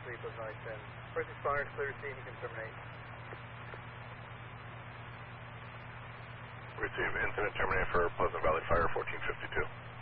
3, Pleasant Valley 10. First responder, clear scene, you can terminate. Receive incident terminate for Pleasant Valley Fire 1452.